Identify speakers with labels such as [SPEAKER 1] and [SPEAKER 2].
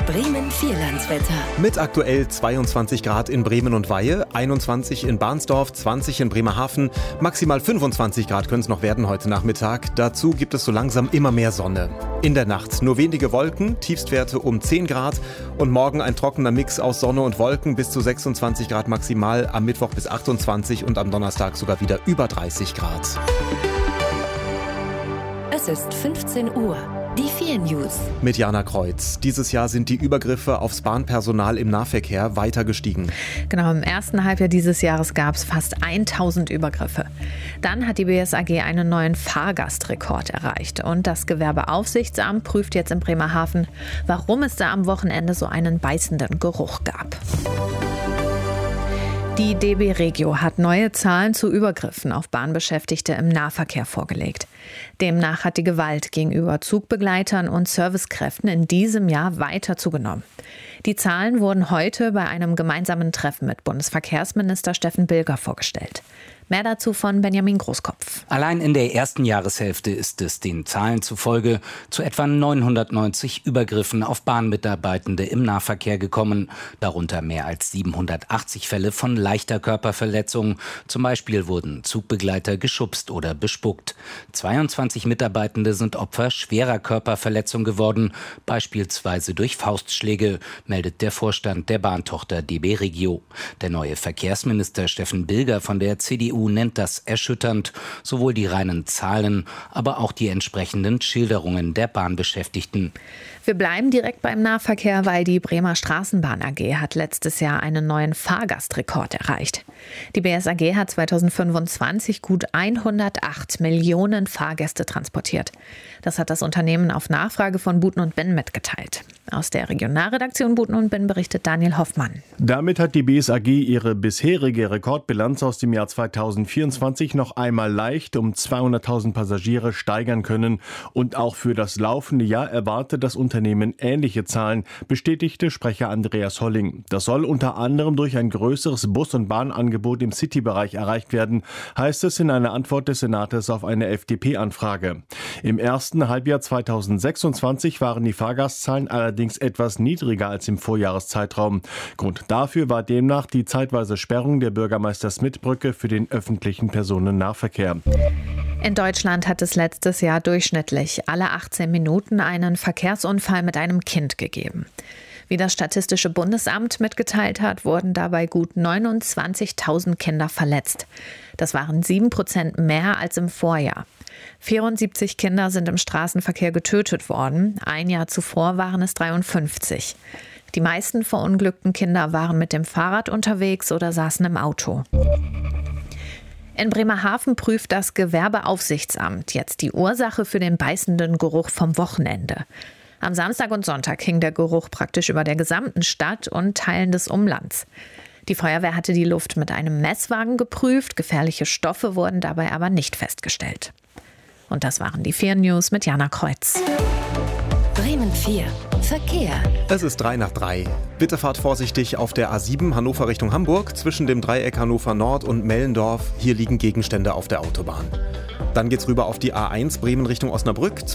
[SPEAKER 1] Bremen Vierlandswetter.
[SPEAKER 2] Mit aktuell 22 Grad in Bremen und Weihe, 21 in Bahnsdorf, 20 in Bremerhaven, maximal 25 Grad können es noch werden heute Nachmittag. Dazu gibt es so langsam immer mehr Sonne. In der Nacht nur wenige Wolken, Tiefstwerte um 10 Grad und morgen ein trockener Mix aus Sonne und Wolken bis zu 26 Grad maximal, am Mittwoch bis 28 und am Donnerstag sogar wieder über 30 Grad.
[SPEAKER 1] Es ist 15 Uhr. Die 4 News.
[SPEAKER 2] Mit Jana Kreuz. Dieses Jahr sind die Übergriffe aufs Bahnpersonal im Nahverkehr weiter gestiegen.
[SPEAKER 3] Genau, im ersten Halbjahr dieses Jahres gab es fast 1000 Übergriffe. Dann hat die BSAG einen neuen Fahrgastrekord erreicht. Und das Gewerbeaufsichtsamt prüft jetzt in Bremerhaven, warum es da am Wochenende so einen beißenden Geruch gab. Die DB Regio hat neue Zahlen zu Übergriffen auf Bahnbeschäftigte im Nahverkehr vorgelegt. Demnach hat die Gewalt gegenüber Zugbegleitern und Servicekräften in diesem Jahr weiter zugenommen. Die Zahlen wurden heute bei einem gemeinsamen Treffen mit Bundesverkehrsminister Steffen Bilger vorgestellt. Mehr dazu von Benjamin Großkopf.
[SPEAKER 4] Allein in der ersten Jahreshälfte ist es den Zahlen zufolge zu etwa 990 Übergriffen auf Bahnmitarbeitende im Nahverkehr gekommen. Darunter mehr als 780 Fälle von leichter Körperverletzung. Zum Beispiel wurden Zugbegleiter geschubst oder bespuckt. 22 Mitarbeitende sind Opfer schwerer Körperverletzung geworden, beispielsweise durch Faustschläge, meldet der Vorstand der Bahntochter DB Regio. Der neue Verkehrsminister Steffen Bilger von der CDU nennt das erschütternd, sowohl die reinen Zahlen, aber auch die entsprechenden Schilderungen der Bahnbeschäftigten.
[SPEAKER 3] Wir bleiben direkt beim Nahverkehr, weil die Bremer Straßenbahn AG hat letztes Jahr einen neuen Fahrgastrekord erreicht. Die BSAG hat 2025 gut 108 Millionen Fahrgäste transportiert. Das hat das Unternehmen auf Nachfrage von Buten und Binn mitgeteilt. Aus der Regionalredaktion Buten und Binn berichtet Daniel Hoffmann.
[SPEAKER 5] Damit hat die BSAG ihre bisherige Rekordbilanz aus dem Jahr 2024 noch einmal leicht um 200.000 Passagiere steigern können. Und auch für das laufende Jahr erwartet das Unternehmen ähnliche Zahlen, bestätigte Sprecher Andreas Holling. Das soll unter anderem durch ein größeres Bus- und Bahnangebot im City-Bereich erreicht werden, heißt es in einer Antwort des Senates auf eine FDP-Anfrage. Im ersten Halbjahr 2026 waren die Fahrgastzahlen allerdings etwas niedriger als im Vorjahreszeitraum. Grund dafür war demnach die zeitweise Sperrung der Bürgermeister-Smith-Brücke für den öffentlichen Personennahverkehr.
[SPEAKER 3] In Deutschland hat es letztes Jahr durchschnittlich alle 18 Minuten einen Verkehrsunfall mit einem Kind gegeben. Wie das Statistische Bundesamt mitgeteilt hat, wurden dabei gut 29.000 Kinder verletzt. Das waren 7% mehr als im Vorjahr. 74 Kinder sind im Straßenverkehr getötet worden. Ein Jahr zuvor waren es 53. Die meisten verunglückten Kinder waren mit dem Fahrrad unterwegs oder saßen im Auto. In Bremerhaven prüft das Gewerbeaufsichtsamt jetzt die Ursache für den beißenden Geruch vom Wochenende. Am Samstag und Sonntag hing der Geruch praktisch über der gesamten Stadt und Teilen des Umlands. Die Feuerwehr hatte die Luft mit einem Messwagen geprüft, gefährliche Stoffe wurden dabei aber nicht festgestellt. Und das waren die 4 News mit Jana Kreuz.
[SPEAKER 1] Bremen 4. Verkehr.
[SPEAKER 2] Es ist 3:03. Bitte fahrt vorsichtig auf der A7 Hannover Richtung Hamburg zwischen dem Dreieck Hannover Nord und Mellendorf. Hier liegen Gegenstände auf der Autobahn. Dann geht's rüber auf die A1 Bremen Richtung Osnabrück.